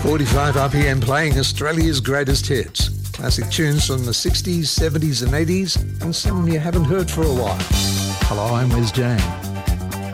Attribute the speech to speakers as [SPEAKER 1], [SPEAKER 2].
[SPEAKER 1] 45 RPM playing Australia's greatest hits. Classic tunes from the 60s, 70s and 80s, and some you haven't heard for a while. Hello, I'm Wes Jane.